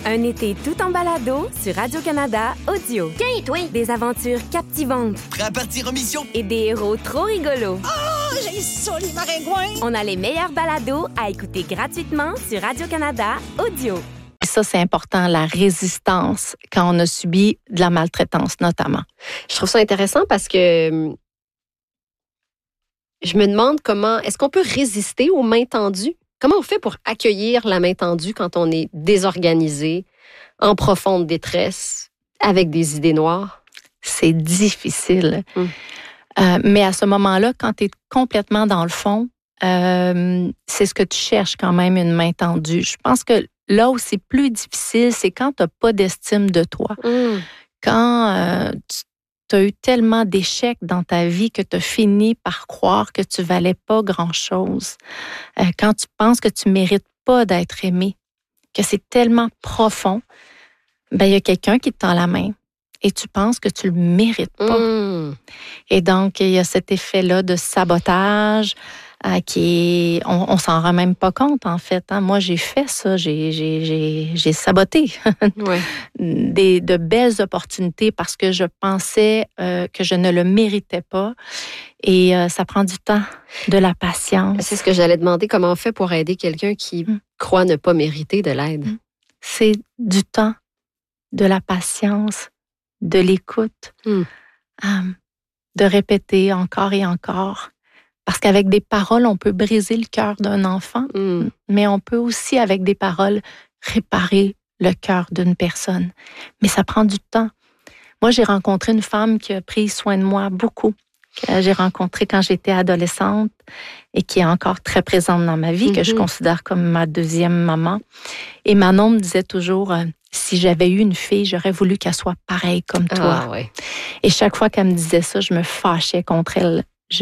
Un été tout en balado sur Radio-Canada Audio. Tiens, toi! Des aventures captivantes. Prêt à partir en mission? Et des héros trop rigolos. Oh, j'ai ça, les maringouins! On a les meilleurs balados à écouter gratuitement sur Radio-Canada Audio. Ça, c'est important, la résistance quand on a subi de la maltraitance, notamment. Je trouve ça intéressant parce que je me demande comment, est-ce qu'on peut résister aux mains tendues? Comment on fait pour accueillir la main tendue quand on est désorganisé, en profonde détresse, avec des idées noires? C'est difficile. Mais à ce moment-là, quand tu es complètement dans le fond, c'est ce que tu cherches quand même, une main tendue. Je pense que là où c'est plus difficile, c'est quand tu n'as pas d'estime de toi. Quand tu as eu tellement d'échecs dans ta vie que tu as fini par croire que tu valais pas grand-chose. Quand tu penses que tu mérites pas d'être aimé, que c'est tellement profond, ben il y a quelqu'un qui te tend la main et tu penses que tu le mérites pas. Et donc, il y a cet effet-là de sabotage on s'en rend même pas compte, en fait. Hein. Moi, j'ai fait ça. J'ai saboté de belles opportunités parce que je pensais que je ne le méritais pas. Et ça prend du temps, de la patience. C'est ce que j'allais demander. Comment on fait pour aider quelqu'un qui croit ne pas mériter de l'aide? C'est du temps, de la patience, de l'écoute, de répéter encore et encore. Parce qu'avec des paroles, on peut briser le cœur d'un enfant, mais on peut aussi, avec des paroles, réparer le cœur d'une personne. Mais ça prend du temps. Moi, j'ai rencontré une femme qui a pris soin de moi beaucoup, que j'ai rencontrée quand j'étais adolescente et qui est encore très présente dans ma vie, que je considère comme ma deuxième maman. Et Manon me disait toujours, si j'avais eu une fille, j'aurais voulu qu'elle soit pareille comme toi. Ah, ouais. Et chaque fois qu'elle me disait ça, je me fâchais contre elle.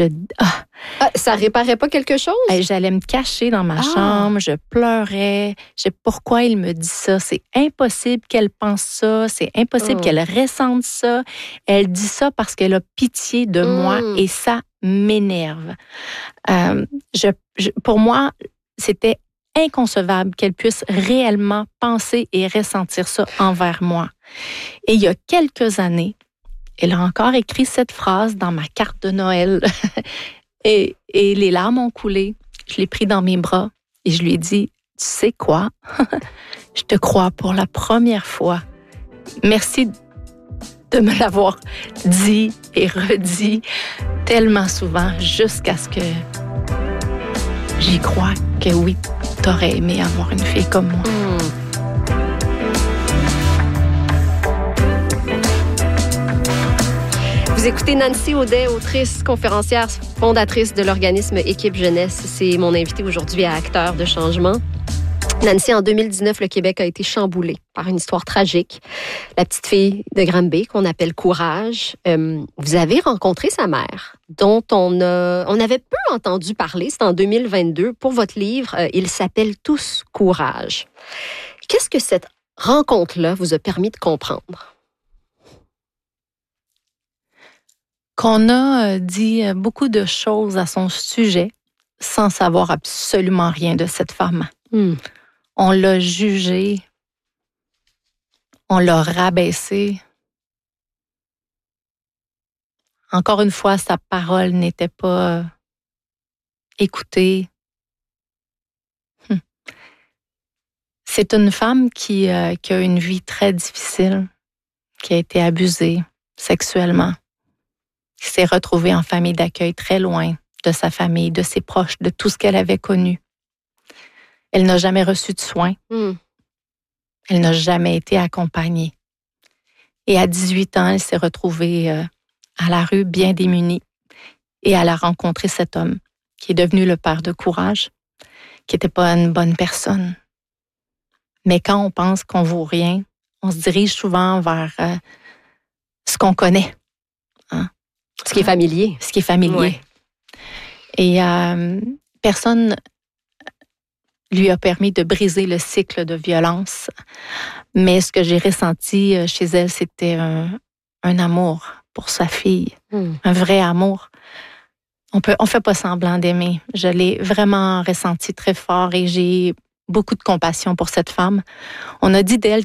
Ça réparait pas quelque chose? J'allais me cacher dans ma chambre, je pleurais. Pourquoi il me dit ça? C'est impossible qu'elle pense ça, c'est impossible qu'elle ressente ça. Elle dit ça parce qu'elle a pitié de moi et ça m'énerve. Pour moi, c'était inconcevable qu'elle puisse réellement penser et ressentir ça envers moi. Et il y a quelques années, elle a encore écrit cette phrase dans ma carte de Noël. et les larmes ont coulé. Je l'ai pris dans mes bras et je lui ai dit, tu sais quoi? Je te crois pour la première fois. Merci de me l'avoir dit et redit tellement souvent jusqu'à ce que j'y crois que oui, t'aurais aimé avoir une fille comme moi. Vous écoutez Nancy Audet, autrice, conférencière, fondatrice de l'organisme Équipe Jeunesse. C'est mon invité aujourd'hui à Acteurs de changement. Nancy, en 2019, le Québec a été chamboulé par une histoire tragique. La petite fille de Granby, qu'on appelle Courage. Vous avez rencontré sa mère, dont on avait peu entendu parler. C'est en 2022. Pour votre livre, il s'appelle Tous Courage. Qu'est-ce que cette rencontre-là vous a permis de comprendre? Qu'on a dit beaucoup de choses à son sujet sans savoir absolument rien de cette femme. On l'a jugée, on l'a rabaissée. Encore une fois, sa parole n'était pas écoutée. C'est une femme qui a une vie très difficile, qui a été abusée sexuellement, qui s'est retrouvée en famille d'accueil très loin de sa famille, de ses proches, de tout ce qu'elle avait connu. Elle n'a jamais reçu de soins. Elle n'a jamais été accompagnée. Et à 18 ans, elle s'est retrouvée à la rue, bien démunie. Et elle a rencontré cet homme qui est devenu le père de Courage, qui n'était pas une bonne personne. Mais quand on pense qu'on vaut rien, on se dirige souvent vers ce qu'on connaît. Hein? Ce qui est familier. Ce qui est familier. Ouais. Et personne lui a permis de briser le cycle de violence. Mais ce que j'ai ressenti chez elle, c'était un amour pour sa fille. Un vrai amour. On fait pas semblant d'aimer. Je l'ai vraiment ressenti très fort et j'ai beaucoup de compassion pour cette femme. On a dit d'elle